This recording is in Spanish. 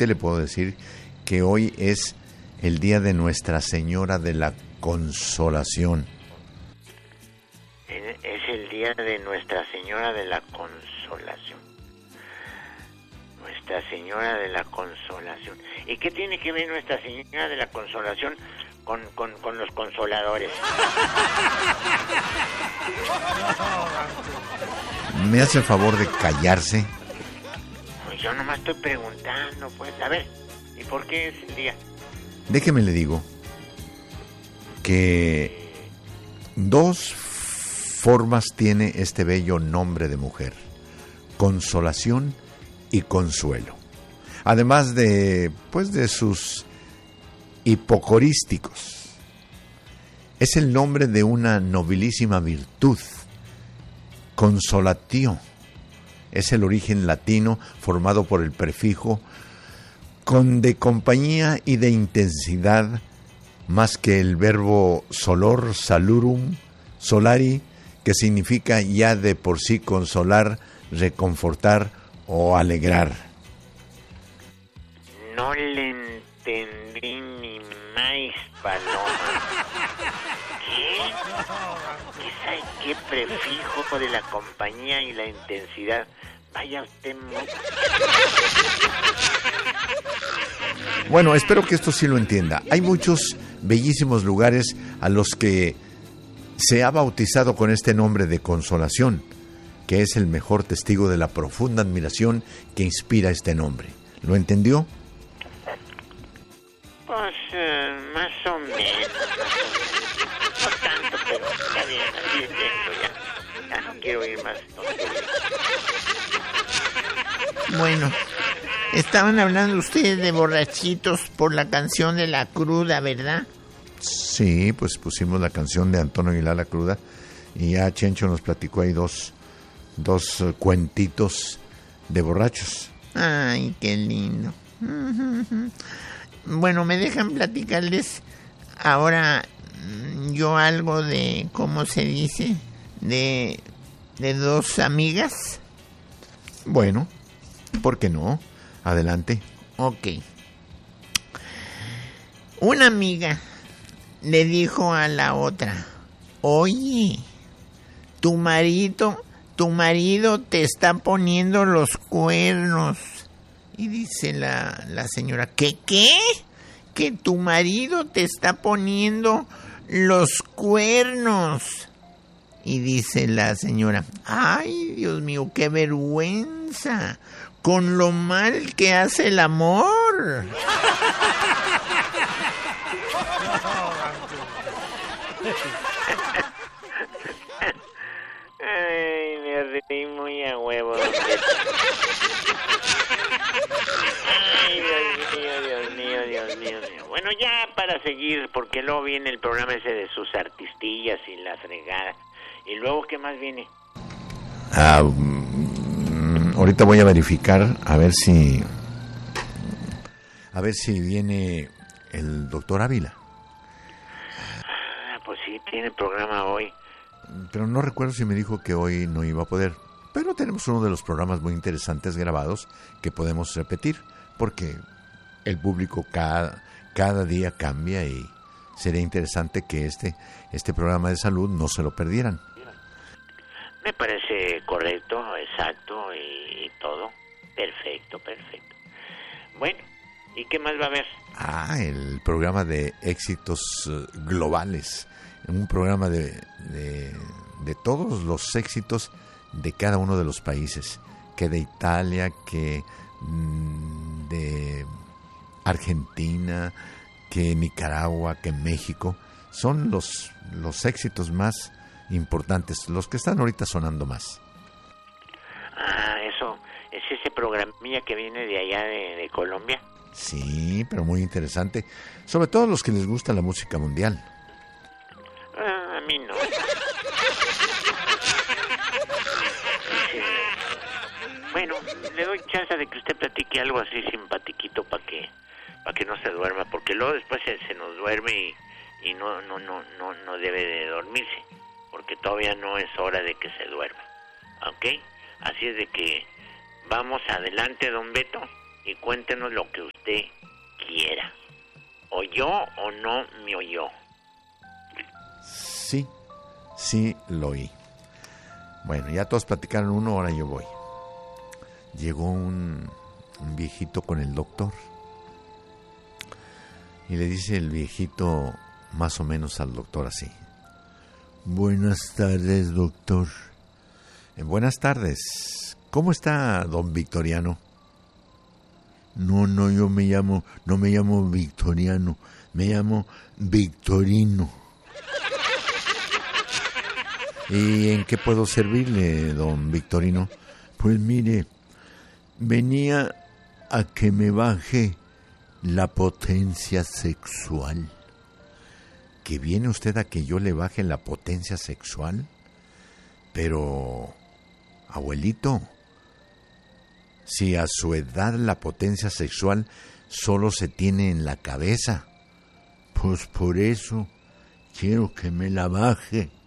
rápidamente le puedo decir que hoy es el día de Nuestra Señora de la Consolación. Es el día de Nuestra Señora de la Consolación. Nuestra Señora de la Consolación. ¿Y qué tiene que ver Nuestra Señora de la Consolación con los consoladores? ¿Me hace el favor de callarse? Pues yo nomás estoy preguntando, pues. A ver, ¿y por qué es el día? Déjeme le digo que dos formas tiene este bello nombre de mujer: consolación y consuelo. Además de sus hipocorísticos. Es el nombre de una nobilísima virtud. Consolatio es el origen latino formado por el prefijo con de compañía y de intensidad, más que el verbo solor, salurum, solari, que significa ya de por sí consolar, reconfortar o alegrar. No le entendí ni más, paloma. ¿Qué sabe qué prefijo de la compañía y la intensidad? Vaya usted. Bueno, espero que esto sí lo entienda. Hay muchos bellísimos lugares a los que se ha bautizado con este nombre de consolación, que es el mejor testigo de la profunda admiración que inspira este nombre. ¿Lo entendió? Pues más o menos. No tanto, pero está bien, así entiendo ya. Ya no quiero oír más tonterías. Bueno, estaban hablando ustedes de borrachitos por la canción de La Cruda, ¿verdad? Sí, pues pusimos la canción de Antonio Aguilar, La Cruda, y ya Chencho nos platicó ahí dos cuentitos de borrachos. Ay, qué lindo. Bueno, me dejan platicarles ahora yo algo de, ¿cómo se dice? De dos amigas. Bueno, ¿por qué no? Adelante. Ok. Una amiga le dijo a la otra: oye, tu marido te está poniendo los cuernos. Y dice la señora: ¿Qué? Que tu marido te está poniendo los cuernos. Y dice la señora: ay, Dios mío, qué vergüenza, con lo mal que hace el amor. Ay, me reí muy a huevo. Ay, Dios mío. Bueno, ya para seguir, porque luego viene el programa ese de sus artistillas y la fregada. ¿Y luego qué más viene? Ahorita voy a verificar a ver si viene el doctor Ávila. Pues sí, tiene programa hoy. Pero no recuerdo si me dijo que hoy no iba a poder. Pero tenemos uno de los programas muy interesantes grabados que podemos repetir, porque el público cada día cambia y sería interesante que este programa de salud no se lo perdieran. Me parece correcto, exacto y todo. Perfecto. Bueno, ¿y qué más va a haber? El programa de éxitos globales. Un programa de todos los éxitos de cada uno de los países. Que de Italia, que de Argentina, que Nicaragua, que México. Son los éxitos más importantes, los que están ahorita sonando más. Eso, es ese programilla que viene de allá de Colombia. Sí, pero muy interesante, sobre todo los que les gusta la música mundial. A mí no. Bueno, le doy chance de que usted platique algo así simpatiquito para que no se duerma, porque luego después se nos duerme y no debe de dormirse, porque todavía no es hora de que se duerma. ¿Ok? Así es de que vamos adelante, don Beto. y cuéntenos lo que usted quiera. ¿Oyó o no me oyó? Sí, lo oí. Bueno, ya todos platicaron uno, ahora yo voy. Llegó un viejito con el doctor y le dice el viejito más o menos al doctor así: buenas tardes, doctor. Buenas tardes. ¿Cómo está don Victoriano? No, yo no me llamo Victoriano, me llamo Victorino. ¿Y en qué puedo servirle, don Victorino? Pues mire, venía a que me baje la potencia sexual. ¿Que viene usted a que yo le baje la potencia sexual? Pero, abuelito, si a su edad la potencia sexual solo se tiene en la cabeza, pues por eso quiero que me la baje.